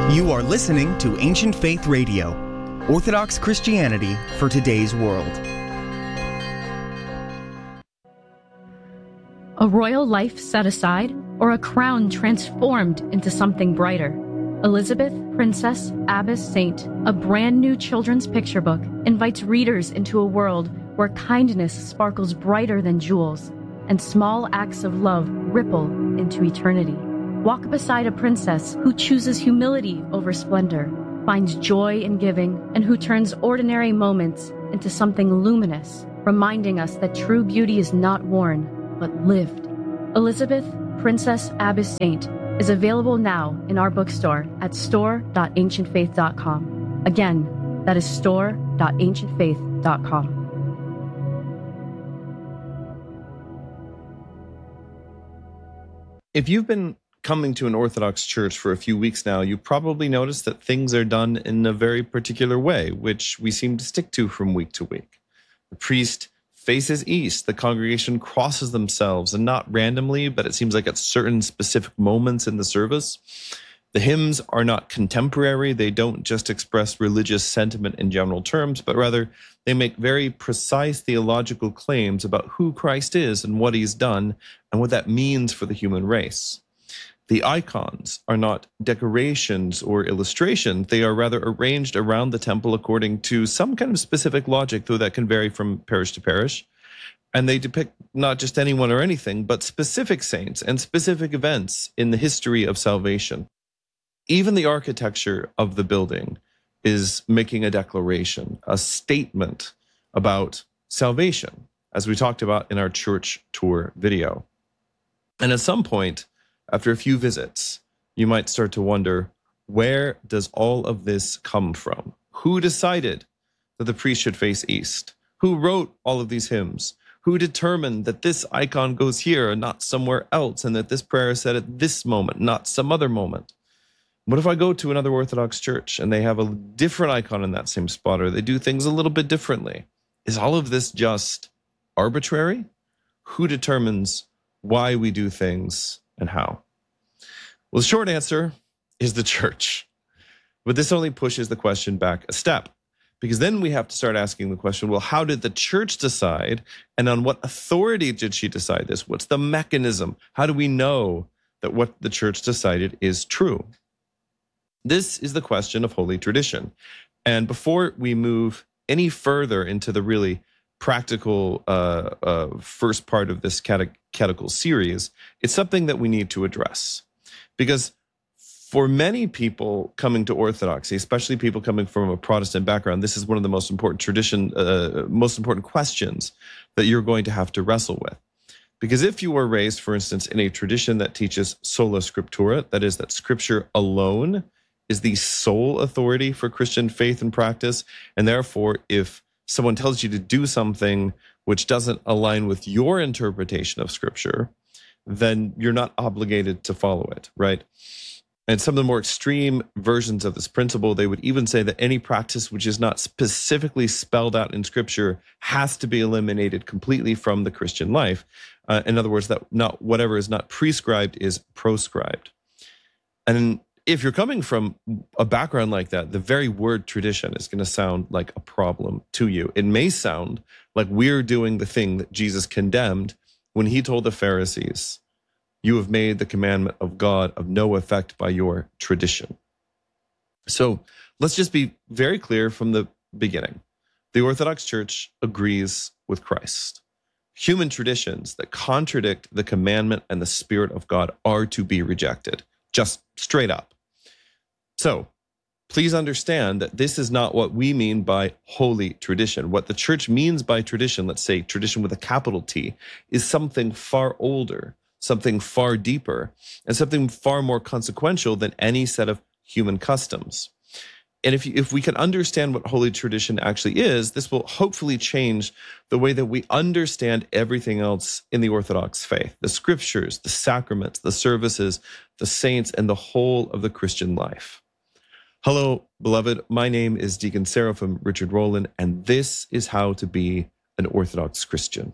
You are listening to Ancient Faith Radio, Orthodox Christianity for today's world. A royal life set aside, or a crown transformed into something brighter. Elizabeth, Princess, Abbess, Saint, a brand new children's picture book, invites readers into a world where kindness sparkles brighter than jewels, and small acts of love ripple into eternity. Walk beside a princess who chooses humility over splendor, finds joy in giving, and who turns ordinary moments into something luminous, reminding us that true beauty is not worn, but lived. Elizabeth, Princess, Abbess, Saint is available now in our bookstore at store.ancientfaith.com. Again, that is store.ancientfaith.com. If you've been coming to an Orthodox church for a few weeks now, you probably noticed that things are done in a very particular way, which we seem to stick to from week to week. The priest faces east, the congregation crosses themselves, and not randomly, but it seems like at certain specific moments in the service. The hymns are not contemporary. They don't just express religious sentiment in general terms, but rather they make very precise theological claims about who Christ is and what he's done and what that means for the human race. The icons are not decorations or illustrations. They are rather arranged around the temple according to some kind of specific logic, though that can vary from parish to parish. And they depict not just anyone or anything, but specific saints and specific events in the history of salvation. Even the architecture of the building is making a declaration, a statement about salvation, as we talked about in our church tour video. And at some point, after a few visits, you might start to wonder, where does all of this come from? Who decided that the priest should face east? Who wrote all of these hymns? Who determined that this icon goes here and not somewhere else, and that this prayer is said at this moment, not some other moment? What if I go to another Orthodox church and they have a different icon in that same spot, or they do things a little bit differently? Is all of this just arbitrary? Who determines why we do things and how? Well, the short answer is the church. But this only pushes the question back a step, because then we have to start asking the question, well, how did the church decide? And on what authority did she decide this? What's the mechanism? How do we know that what the church decided is true? This is the question of holy tradition. And before we move any further into the really practical first part of this catechetical series, it's something that we need to address. Because for many people coming to Orthodoxy, especially people coming from a Protestant background, this is one of the most important most important questions that you're going to have to wrestle with. Because if you were raised, for instance, in a tradition that teaches sola scriptura, that is, that Scripture alone is the sole authority for Christian faith and practice, and therefore, if someone tells you to do something which doesn't align with your interpretation of Scripture, then you're not obligated to follow it, right? And some of the more extreme versions of this principle, they would even say that any practice which is not specifically spelled out in Scripture has to be eliminated completely from the Christian life. In other words, that not whatever is not prescribed is proscribed. And if you're coming from a background like that, the very word tradition is going to sound like a problem to you. It may sound like we're doing the thing that Jesus condemned when he told the Pharisees, "You have made the commandment of God of no effect by your tradition." So let's just be very clear from the beginning. The Orthodox Church agrees with Christ. Human traditions that contradict the commandment and the Spirit of God are to be rejected, just straight up. So please understand that this is not what we mean by holy tradition. What the church means by tradition, let's say tradition with a capital T, is something far older, something far deeper, and something far more consequential than any set of human customs. And if we can understand what holy tradition actually is, this will hopefully change the way that we understand everything else in the Orthodox faith, the scriptures, the sacraments, the services, the saints, and the whole of the Christian life. Hello, beloved. My name is Deacon Seraphim Richard Rowland, and this is how to be an Orthodox Christian.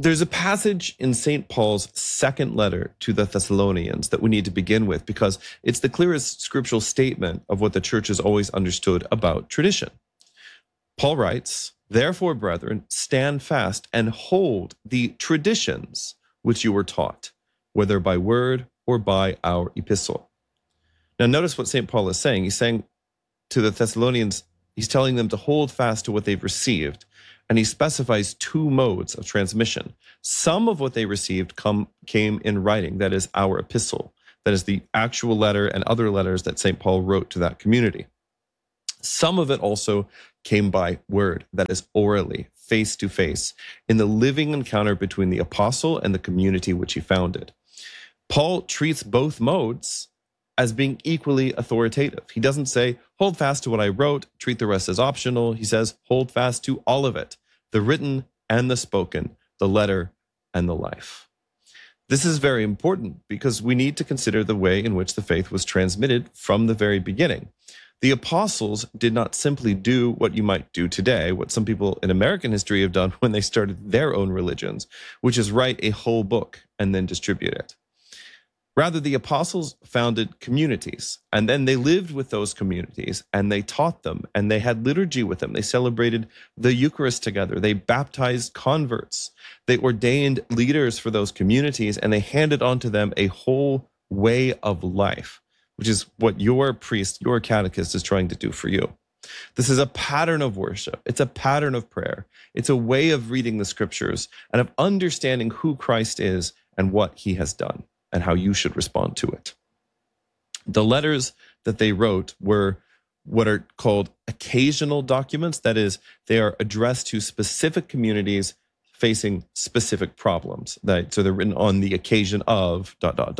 There's a passage in St. Paul's second letter to the Thessalonians that we need to begin with because it's the clearest scriptural statement of what the church has always understood about tradition. Paul writes, "Therefore, brethren, stand fast and hold the traditions which you were taught, whether by word or by our epistle." Now, notice what St. Paul is saying. He's saying to the Thessalonians, he's telling them to hold fast to what they've received. And he specifies two modes of transmission. Some of what they received came in writing, that is our epistle. That is the actual letter and other letters that St. Paul wrote to that community. Some of it also came by word, that is orally, face to face, in the living encounter between the apostle and the community which he founded. Paul treats both modes as being equally authoritative. He doesn't say, hold fast to what I wrote, treat the rest as optional. He says, hold fast to all of it, the written and the spoken, the letter and the life. This is very important because we need to consider the way in which the faith was transmitted from the very beginning. The apostles did not simply do what you might do today, what some people in American history have done when they started their own religions, which is write a whole book and then distribute it. Rather, the apostles founded communities, and then they lived with those communities, and they taught them, and they had liturgy with them. They celebrated the Eucharist together. They baptized converts. They ordained leaders for those communities, and they handed on to them a whole way of life, which is what your priest, your catechist is trying to do for you. This is a pattern of worship. It's a pattern of prayer. It's a way of reading the scriptures and of understanding who Christ is and what he has done, and how you should respond to it. The letters that they wrote were what are called occasional documents. That is, they are addressed to specific communities facing specific problems. So they're written on the occasion of ...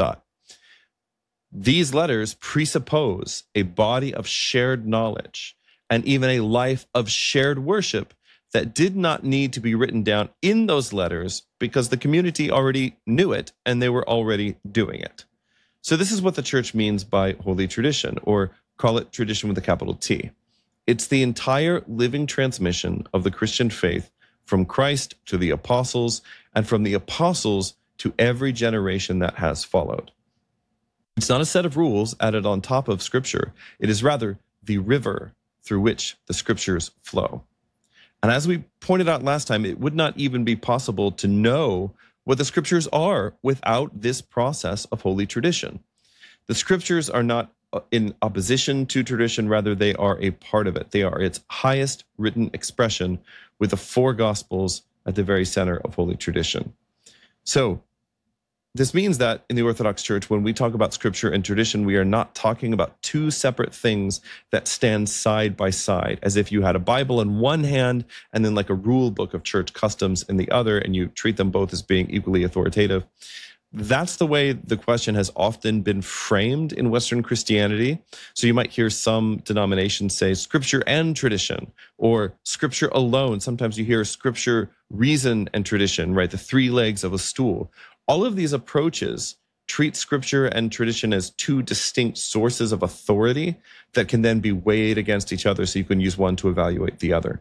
These letters presuppose a body of shared knowledge and even a life of shared worship that did not need to be written down in those letters because the community already knew it and they were already doing it. So this is what the church means by holy tradition, or call it tradition with a capital T. It's the entire living transmission of the Christian faith from Christ to the apostles and from the apostles to every generation that has followed. It's not a set of rules added on top of Scripture. It is rather the river through which the Scriptures flow. And as we pointed out last time, it would not even be possible to know what the Scriptures are without this process of holy tradition. The Scriptures are not in opposition to tradition, rather they are a part of it. They are its highest written expression, with the four Gospels at the very center of holy tradition. So this means that in the Orthodox Church, when we talk about Scripture and tradition, we are not talking about two separate things that stand side by side, as if you had a Bible in one hand and then like a rule book of church customs in the other, and you treat them both as being equally authoritative. That's the way the question has often been framed in Western Christianity. So you might hear some denominations say Scripture and tradition, or Scripture alone. Sometimes you hear Scripture, reason, and tradition, right? The three legs of a stool. All of these approaches treat Scripture and tradition as two distinct sources of authority that can then be weighed against each other so you can use one to evaluate the other.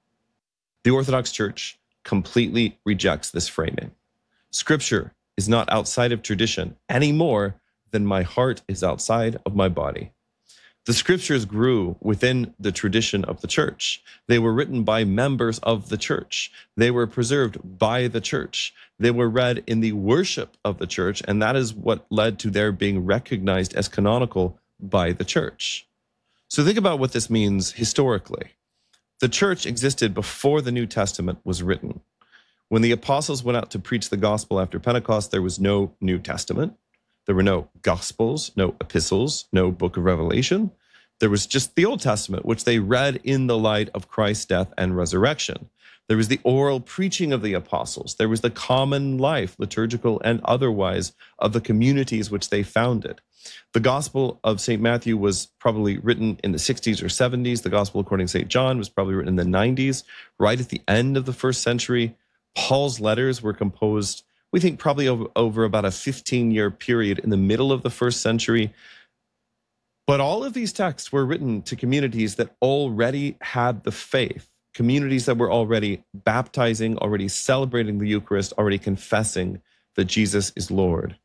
The Orthodox Church completely rejects this framing. Scripture is not outside of tradition any more than my heart is outside of my body. The Scriptures grew within the tradition of the church. They were written by members of the church. They were preserved by the church. They were read in the worship of the church, and that is what led to their being recognized as canonical by the church. So think about what this means historically. The church existed before the New Testament was written. When the apostles went out to preach the gospel after Pentecost, there was no New Testament. There were no Gospels, no epistles, no book of Revelation. There was just the Old Testament, which they read in the light of Christ's death and resurrection. There was the oral preaching of the apostles. There was the common life, liturgical and otherwise, of the communities which they founded. The Gospel of St. Matthew was probably written in the 60s or 70s. The Gospel according to St. John was probably written in the 90s, right at the end of the first century. Paul's letters were composed, we think, probably over about a 15-year period in the middle of the first century. But all of these texts were written to communities that already had the faith communities that were already baptizing, already celebrating the Eucharist, already confessing that Jesus is Lord.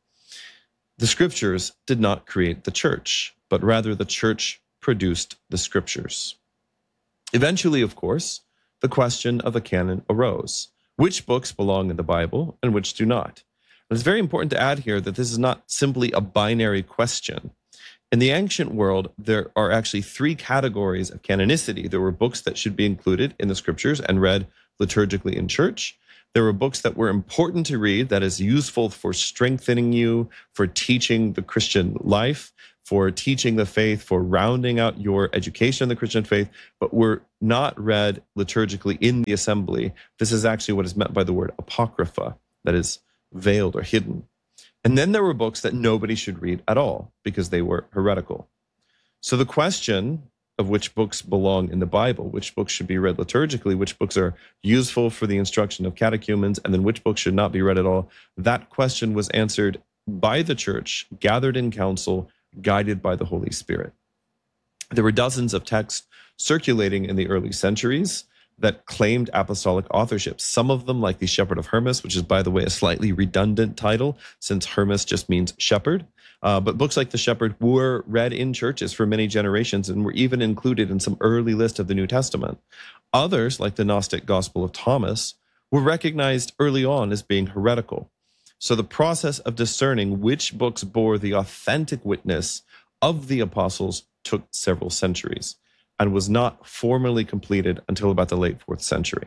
The scriptures did not create the church, but rather the church produced the scriptures. Eventually, of course, the question of the canon arose. Which books belong in the Bible and which do not? And it's very important to add here that this is not simply a binary question. In the ancient world, there are actually three categories of canonicity. There were books that should be included in the scriptures and read liturgically in church. There were books that were important to read, that is useful for strengthening you, for teaching the Christian life, for teaching the faith, for rounding out your education in the Christian faith, but were not read liturgically in the assembly. This is actually what is meant by the word apocrypha, that is veiled or hidden. And then there were books that nobody should read at all because they were heretical. So the question of which books belong in the Bible, which books should be read liturgically, which books are useful for the instruction of catechumens, and then which books should not be read at all, that question was answered by the church, gathered in council, guided by the Holy Spirit. There were dozens of texts circulating in the early centuries that claimed apostolic authorship. Some of them, like the Shepherd of Hermas, which is, by the way, a slightly redundant title since Hermas just means shepherd. But books like the Shepherd were read in churches for many generations and were even included in some early list of the New Testament. Others, like the Gnostic Gospel of Thomas, were recognized early on as being heretical. So the process of discerning which books bore the authentic witness of the apostles took several centuries and was not formally completed until about the late 4th century.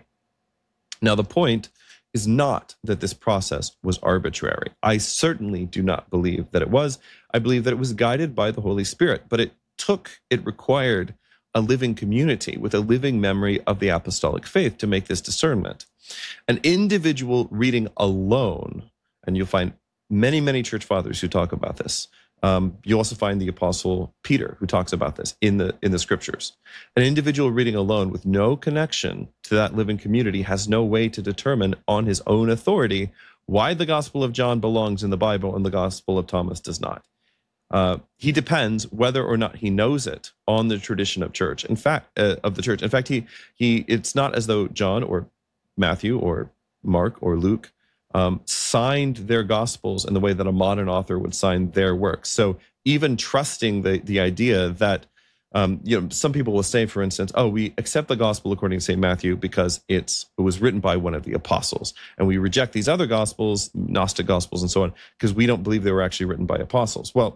Now, the point is not that this process was arbitrary. I certainly do not believe that it was. I believe that it was guided by the Holy Spirit, but it required a living community with a living memory of the apostolic faith to make this discernment. An individual reading alone, and you'll find many, many church fathers who talk about this. You also find the Apostle Peter who talks about this in the scriptures. An individual reading alone with no connection to that living community has no way to determine on his own authority why the Gospel of John belongs in the Bible and the Gospel of Thomas does not. He depends whether or not he knows it on the tradition of church. In fact, of the church. In fact, it's not as though John or Matthew or Mark or Luke signed their gospels in the way that a modern author would sign their works. So even trusting the idea that, some people will say, for instance, we accept the gospel according to St. Matthew because it was written by one of the apostles. And we reject these other gospels, Gnostic gospels and so on, because we don't believe they were actually written by apostles. Well,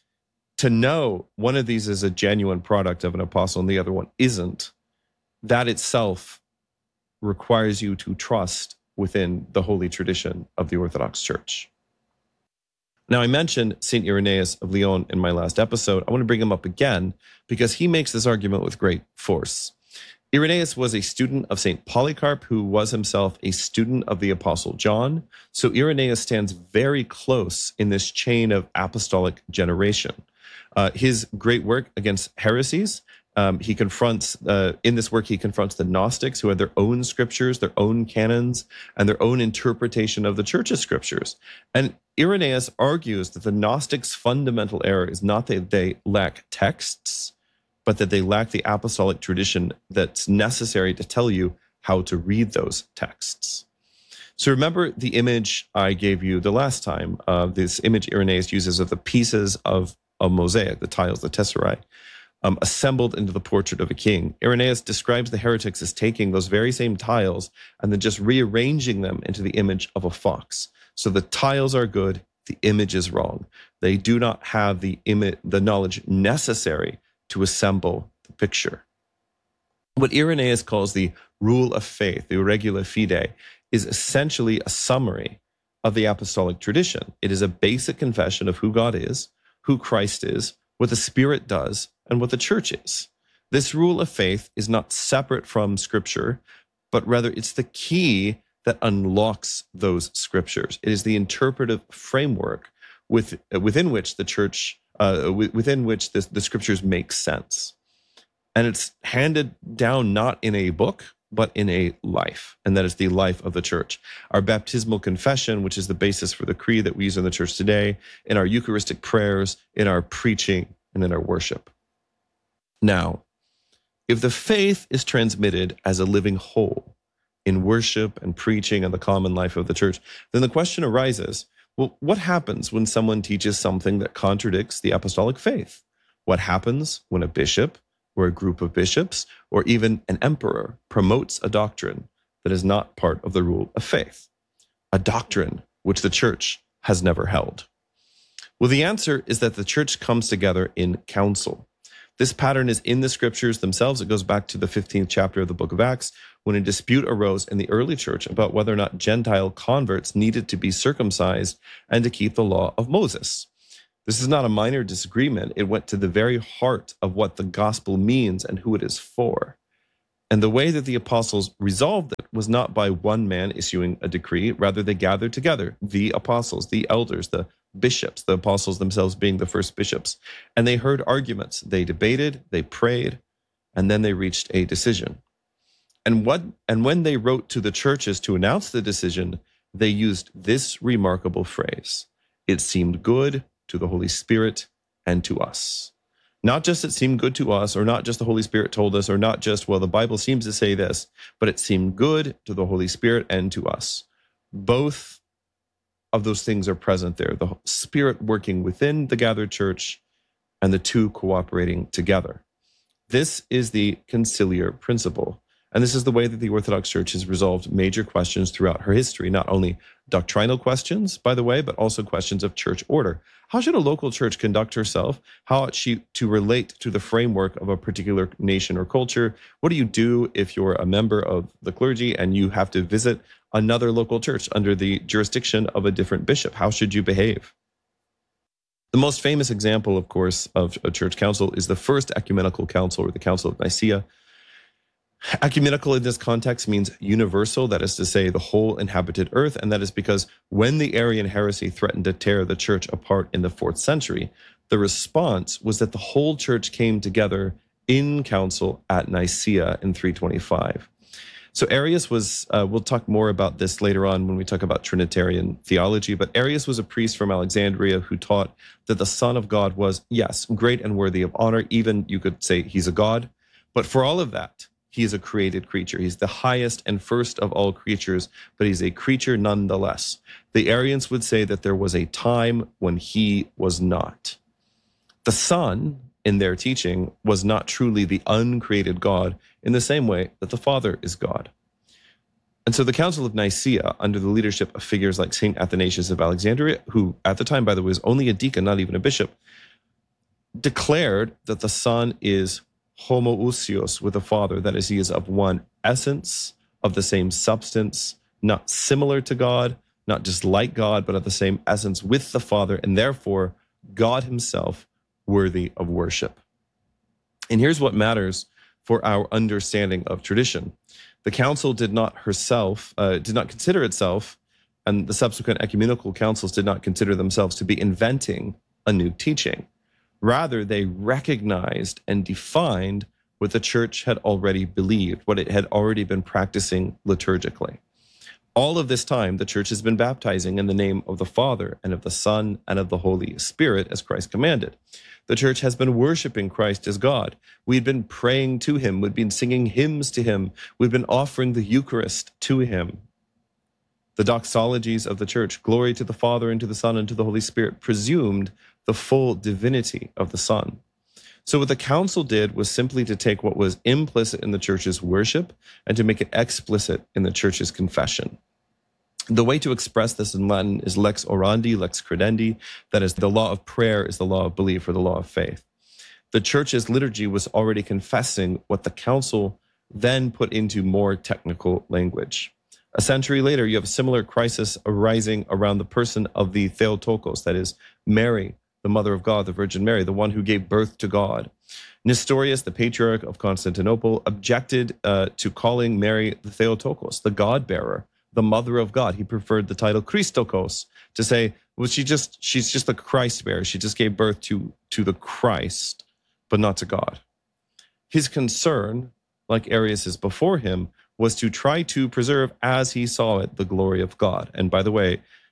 to know one of these is a genuine product of an apostle and the other one isn't, that itself requires you to trust within the holy tradition of the Orthodox Church. Now, I mentioned St. Irenaeus of Lyon in my last episode. I want to bring him up again because he makes this argument with great force. Irenaeus was a student of St. Polycarp, who was himself a student of the Apostle John. So Irenaeus stands very close in this chain of apostolic generation. His great work against heresies, he confronts the Gnostics, who had their own scriptures, their own canons, and their own interpretation of the church's scriptures. And Irenaeus argues that the Gnostics' fundamental error is not that they lack texts, but that they lack the apostolic tradition that's necessary to tell you how to read those texts. So remember the image I gave you the last time, this image Irenaeus uses of the pieces of a mosaic, the tiles, the tesserae, assembled into the portrait of a king. Irenaeus describes the heretics as taking those very same tiles and then just rearranging them into the image of a fox. So the tiles are good, the image is wrong. They do not have the knowledge necessary to assemble the picture. What Irenaeus calls the rule of faith, the regula fidei, is essentially a summary of the apostolic tradition. It is a basic confession of who God is, who Christ is, what the Spirit does, and what the church is. This rule of faith is not separate from Scripture, but rather it's the key that unlocks those Scriptures. It is the interpretive framework within which the church, within which the Scriptures make sense. And it's handed down not in a book, but in a life, and that is the life of the church. Our baptismal confession, which is the basis for the creed that we use in the church today, in our Eucharistic prayers, in our preaching, and in our worship. Now, If the faith is transmitted as a living whole in worship and preaching and the common life of the church, then the question arises, well, what happens when someone teaches something that contradicts the apostolic faith? What happens when a bishop or a group of bishops or even an emperor promotes a doctrine that is not part of the rule of faith, a doctrine which the church has never held? Well, the answer is that the church comes together in council. This pattern is in the scriptures themselves. It goes back to the 15th chapter of the book of Acts, when a dispute arose in the early church about whether or not Gentile converts needed to be circumcised and to keep the law of Moses. This is not a minor disagreement. It went to the very heart of what the gospel means and who it is for. And the way that the apostles resolved it was not by one man issuing a decree. Rather, they gathered together, the apostles, the elders, the bishops, the apostles themselves being the first bishops. And they heard arguments. They debated, they prayed, and then they reached a decision. And when they wrote to the churches to announce the decision, they used this remarkable phrase: "It seemed good to the Holy Spirit and to us." Not just it seemed good to us, or not just the Holy Spirit told us, or not just, well, the Bible seems to say this, but it seemed good to the Holy Spirit and to us. Both of those things are present there, the Spirit working within the gathered church and the two cooperating together. This is the conciliar principle. And this is the way that the Orthodox Church has resolved major questions throughout her history, not only doctrinal questions, by the way, but also questions of church order. How should a local church conduct herself? How ought she to relate to the framework of a particular nation or culture? What do you do if you're a member of the clergy and you have to visit another local church under the jurisdiction of a different bishop? How should you behave? The most famous example, of course, of a church council is the First Ecumenical Council, or the Council of Nicaea. Ecumenical in this context means universal, that is to say, the whole inhabited earth, and that is because when the Arian heresy threatened to tear the church apart in the 4th century, the response was that the whole church came together in council at Nicaea in 325. So Arius was, we'll talk more about this later on when we talk about Trinitarian theology, but Arius was a priest from Alexandria who taught that the Son of God was, yes, great and worthy of honor, even you could say he's a God, but for all of that, he is a created creature. He's the highest and first of all creatures, but he's a creature nonetheless. The Arians would say that there was a time when he was not. The Son, in their teaching, was not truly the uncreated God in the same way that the Father is God. And so the Council of Nicaea, under the leadership of figures like St. Athanasius of Alexandria, who at the time, by the way, was only a deacon, not even a bishop, declared that the Son is homoousios with the Father, that is, he is of one essence, of the same substance, not similar to God, not just like God, but of the same essence with the Father, and therefore God himself worthy of worship. And here's what matters for our understanding of tradition. The council did not consider itself, and the subsequent ecumenical councils did not consider themselves to be inventing a new teaching. Rather, they recognized and defined what the church had already believed, what it had already been practicing liturgically. All of this time, the church has been baptizing in the name of the Father and of the Son and of the Holy Spirit, as Christ commanded. The church has been worshiping Christ as God. We'd been praying to him. We'd been singing hymns to him. We'd been offering the Eucharist to him. The doxologies of the church, glory to the Father and to the Son and to the Holy Spirit, presumed the full divinity of the Son. So what the council did was simply to take what was implicit in the church's worship and to make it explicit in the church's confession. The way to express this in Latin is lex orandi, lex credendi. That is, the law of prayer is the law of belief, or the law of faith. The church's liturgy was already confessing what the council then put into more technical language. A century later, you have a similar crisis arising around the person of the Theotokos, that is, Mary, the mother of God, the Virgin Mary, the one who gave birth to God. Nestorius, the patriarch of Constantinople, objected to calling Mary the Theotokos, the God-bearer, the mother of God. He preferred the title Christokos to say, well, she's just the Christ-bearer. She just gave birth to the Christ, but not to God. His concern, like Arius's before him, was to try to preserve, as he saw it, the glory of God. And by the way,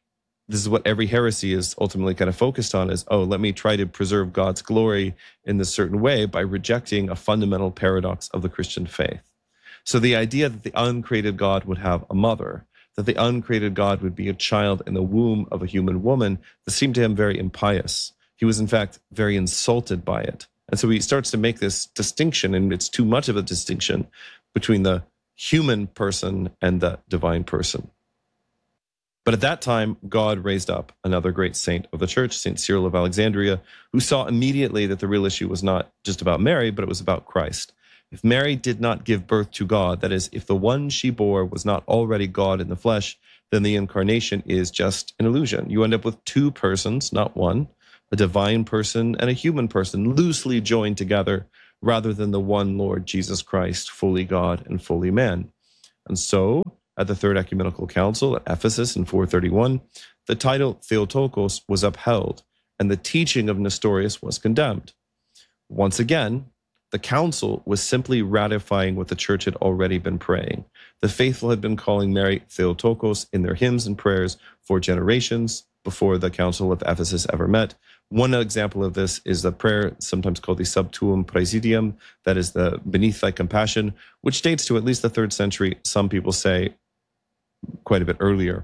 This is what every heresy is ultimately kind of focused on is, oh, let me try to preserve God's glory in this certain way by rejecting a fundamental paradox of the Christian faith. So the idea that the uncreated God would have a mother, that the uncreated God would be a child in the womb of a human woman, this seemed to him very impious. He was, in fact, very insulted by it. And so he starts to make this distinction, and it's too much of a distinction between the human person and the divine person. But at that time, God raised up another great saint of the church, St. Cyril of Alexandria, who saw immediately that the real issue was not just about Mary, but it was about Christ. If Mary did not give birth to God, that is, if the one she bore was not already God in the flesh, then the incarnation is just an illusion. You end up with two persons, not one, a divine person and a human person, loosely joined together, rather than the one Lord Jesus Christ, fully God and fully man. And so, at the Third Ecumenical Council at Ephesus in 431, the title Theotokos was upheld, and the teaching of Nestorius was condemned. Once again, the council was simply ratifying what the church had already been praying. The faithful had been calling Mary Theotokos in their hymns and prayers for generations before the Council of Ephesus ever met. One example of this is the prayer sometimes called the Sub Tuum Praesidium, that is the Beneath Thy Compassion, which dates to at least the 3rd century. Some people say quite a bit earlier.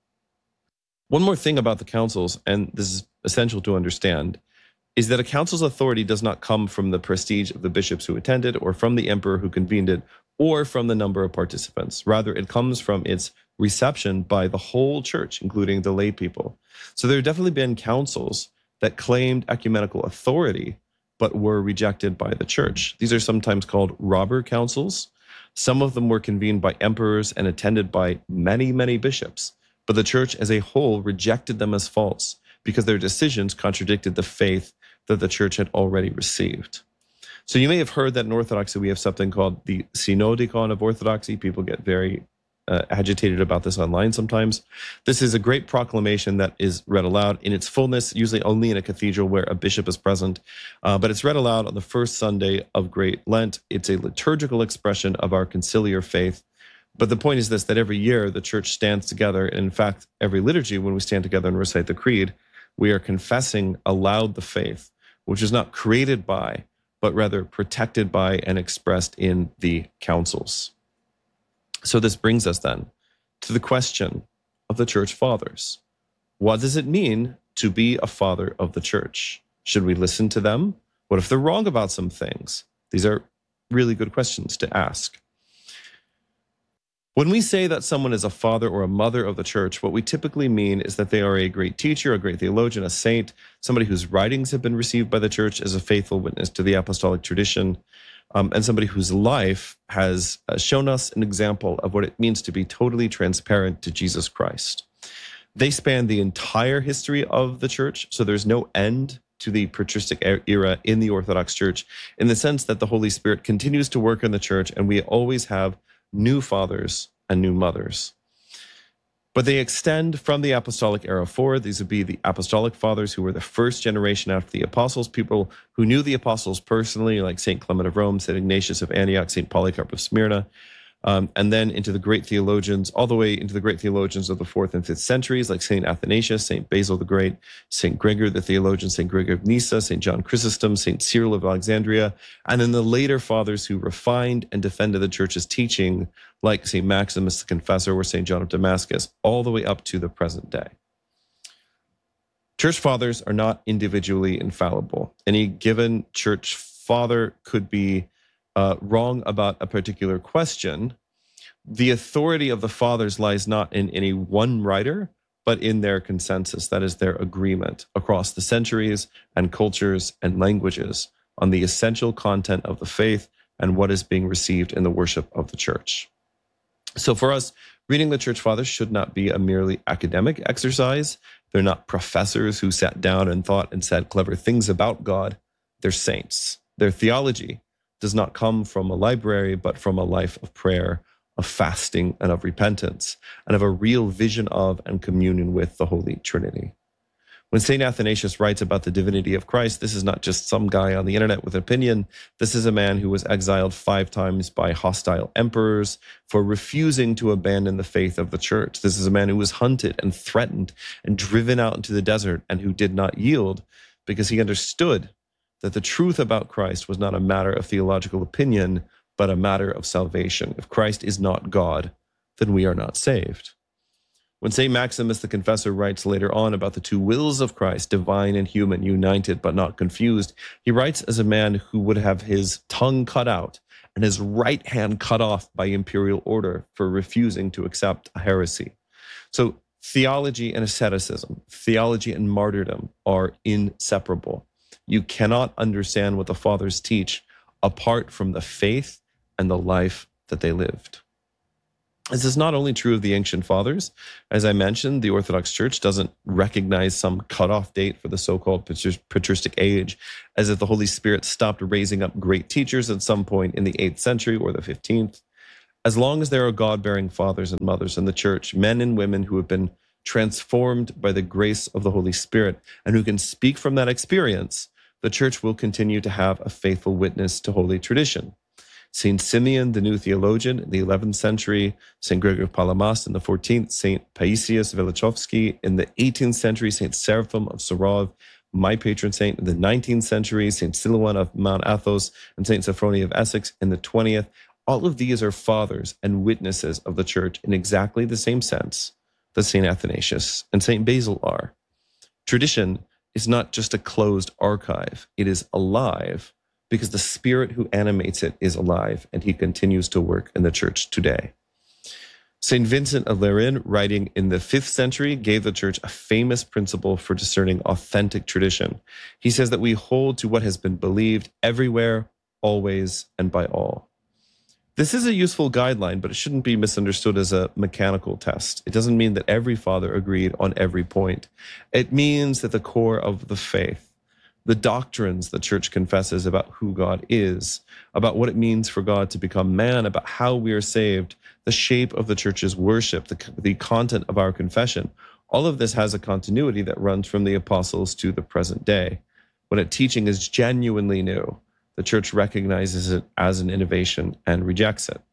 One more thing about the councils, and this is essential to understand, is that a council's authority does not come from the prestige of the bishops who attended, or from the emperor who convened it, or from the number of participants. Rather, it comes from its reception by the whole church, including the lay people. So there have definitely been councils that claimed ecumenical authority, but were rejected by the church. These are sometimes called robber councils. Some of them were convened by emperors and attended by many, many bishops, but the church as a whole rejected them as false because their decisions contradicted the faith that the church had already received. So you may have heard that in Orthodoxy we have something called the Synodicon of Orthodoxy. People get very agitated about this online sometimes. This is a great proclamation that is read aloud in its fullness, usually only in a cathedral where a bishop is present, but it's read aloud on the first Sunday of Great Lent. It's a liturgical expression of our conciliar faith. But the point is this, that every year the church stands together, and in fact, every liturgy, when we stand together and recite the creed, we are confessing aloud the faith, which is not created by, but rather protected by and expressed in the councils. So this brings us then to the question of the church fathers. What does it mean to be a father of the church? Should we listen to them? What if they're wrong about some things? These are really good questions to ask. When we say that someone is a father or a mother of the church, what we typically mean is that they are a great teacher, a great theologian, a saint, somebody whose writings have been received by the church as a faithful witness to the apostolic tradition, and somebody whose life has shown us an example of what it means to be totally transparent to Jesus Christ. They span the entire history of the church, so there's no end to the patristic era in the Orthodox Church, in the sense that the Holy Spirit continues to work in the church, and we always have new fathers and new mothers. But they extend from the apostolic era forward. These would be the apostolic fathers who were the first generation after the apostles, people who knew the apostles personally, like St. Clement of Rome, St. Ignatius of Antioch, St. Polycarp of Smyrna, and then into the great theologians, all the way into the great theologians of the 4th and 5th centuries, like St. Athanasius, St. Basil the Great, St. Gregor the theologian, St. Gregor of Nyssa, St. John Chrysostom, St. Cyril of Alexandria, and then the later fathers who refined and defended the church's teaching, like St. Maximus the Confessor or St. John of Damascus, all the way up to the present day. Church fathers are not individually infallible. Any given church father could be wrong about a particular question. The authority of the fathers lies not in any one writer, but in their consensus, that is their agreement across the centuries and cultures and languages on the essential content of the faith and what is being received in the worship of the church. So for us, reading the church fathers should not be a merely academic exercise. They're not professors who sat down and thought and said clever things about God. They're saints. Their theology does not come from a library, but from a life of prayer, of fasting, and of repentance, and of a real vision of and communion with the Holy Trinity. When St. Athanasius writes about the divinity of Christ, this is not just some guy on the internet with an opinion. This is a man who was exiled 5 times by hostile emperors for refusing to abandon the faith of the church. This is a man who was hunted and threatened and driven out into the desert and who did not yield because he understood that the truth about Christ was not a matter of theological opinion, but a matter of salvation. If Christ is not God, then we are not saved. When St. Maximus the Confessor writes later on about the 2 wills of Christ, divine and human, united but not confused, he writes as a man who would have his tongue cut out and his right hand cut off by imperial order for refusing to accept a heresy. So theology and asceticism, theology and martyrdom are inseparable. You cannot understand what the Fathers teach apart from the faith and the life that they lived. This is not only true of the ancient fathers. As I mentioned, the Orthodox Church doesn't recognize some cutoff date for the so-called patristic age, as if the Holy Spirit stopped raising up great teachers at some point in the 8th century or the 15th. As long as there are God-bearing fathers and mothers in the Church, men and women who have been transformed by the grace of the Holy Spirit and who can speak from that experience, the Church will continue to have a faithful witness to Holy Tradition. St. Simeon, the new theologian in the 11th century, St. Gregory of Palamas in the 14th, St. Paisius Velichowski in the 18th century, St. Seraphim of Sarov, my patron saint in the 19th century, St. Silouan of Mount Athos, and St. Sophronia of Essex in the 20th. All of these are fathers and witnesses of the Church in exactly the same sense that St. Athanasius and St. Basil are. Tradition is not just a closed archive. It is alive, because the Spirit who animates it is alive, and he continues to work in the Church today. St. Vincent of Lerins, writing in the 5th century, gave the Church a famous principle for discerning authentic tradition. He says that we hold to what has been believed everywhere, always, and by all. This is a useful guideline, but it shouldn't be misunderstood as a mechanical test. It doesn't mean that every father agreed on every point. It means that the core of the faith, the doctrines the Church confesses about who God is, about what it means for God to become man, about how we are saved, the shape of the Church's worship, the content of our confession, all of this has a continuity that runs from the apostles to the present day. When a teaching is genuinely new, the Church recognizes it as an innovation and rejects it.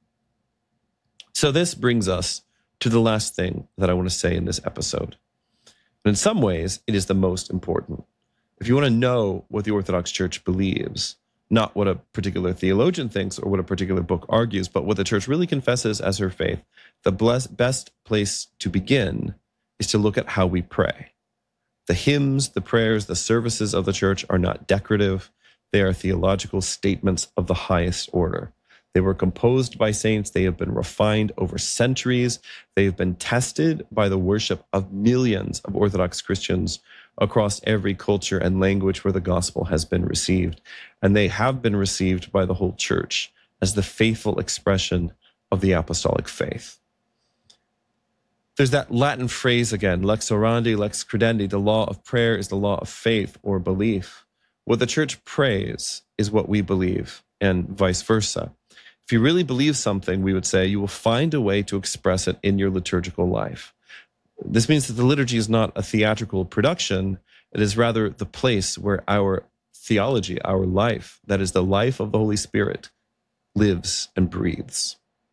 So this brings us to the last thing that I want to say in this episode. And in some ways, it is the most important. If you want to know what the Orthodox Church believes, not what a particular theologian thinks or what a particular book argues, but what the Church really confesses as her faith, the best place to begin is to look at how we pray. The hymns, the prayers, the services of the Church are not decorative. They are theological statements of the highest order. They were composed by saints. They have been refined over centuries. They have been tested by the worship of millions of Orthodox Christians across every culture and language where the gospel has been received. And they have been received by the whole Church as the faithful expression of the apostolic faith. There's that Latin phrase again, lex orandi, lex credendi, the law of prayer is the law of faith or belief. What the Church prays is what we believe, and vice versa. If you really believe something, we would say you will find a way to express it in your liturgical life. This means that the liturgy is not a theatrical production. It is rather the place where our theology, our life, that is the life of the Holy Spirit, lives and breathes.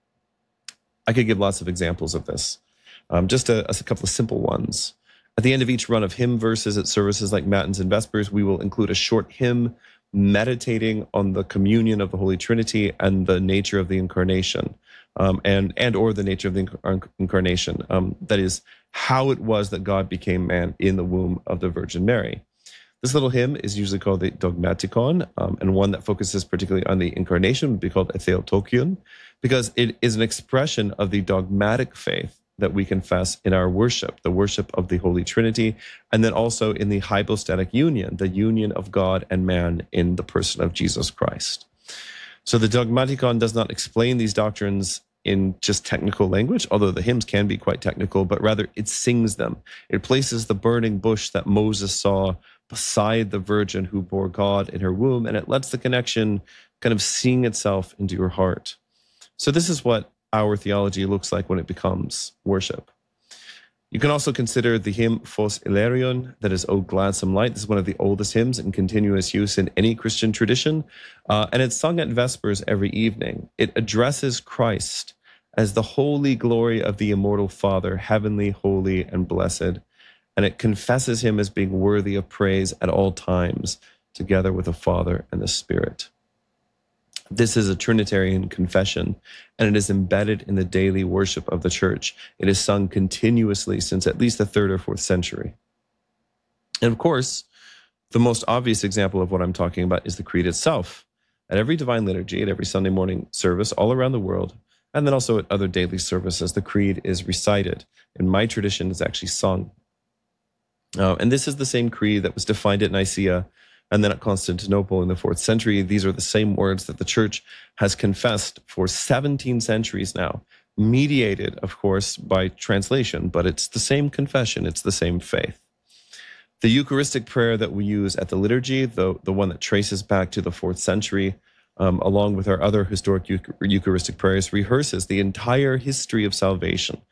I could give lots of examples of this. Just a couple of simple ones. At the end of each run of hymn verses at services like Matins and Vespers, we will include a short hymn meditating on the communion of the Holy Trinity and the nature of the Incarnation, and or the nature of the Incarnation. That is, how it was that God became man in the womb of the Virgin Mary. This little hymn is usually called the Dogmaticon, and one that focuses particularly on the Incarnation would be called a Theotokion, because it is an expression of the dogmatic faith that we confess in our worship, the worship of the Holy Trinity, and then also in the hypostatic union, the union of God and man in the person of Jesus Christ. So the Dogmaticon does not explain these doctrines in just technical language, although the hymns can be quite technical, but rather it sings them. It places the burning bush that Moses saw beside the Virgin who bore God in her womb, and it lets the connection kind of sing itself into your heart. So this is what our theology looks like when it becomes worship. You can also consider the hymn Phos Ilarion, that is, O Gladsome Light. This is one of the oldest hymns in continuous use in any Christian tradition, and it's sung at Vespers every evening. It addresses Christ as the holy glory of the immortal Father, heavenly, holy, and blessed, and it confesses him as being worthy of praise at all times, together with the Father and the Spirit. This is a Trinitarian confession, and it is embedded in the daily worship of the church. It is sung continuously since at least the 3rd or 4th century. And of course, the most obvious example of what I'm talking about is the Creed itself. At every Divine Liturgy, at every Sunday morning service all around the world, and then also at other daily services, the Creed is recited. In my tradition, it's actually sung. And this is the same Creed that was defined at Nicaea and then at Constantinople in the 4th century. These are the same words that the church has confessed for 17 centuries now, mediated, of course, by translation, but it's the same confession, it's the same faith. The Eucharistic prayer that we use at the liturgy, the one that traces back to the 4th century, along with our other historic Eucharistic prayers, rehearses the entire history of salvation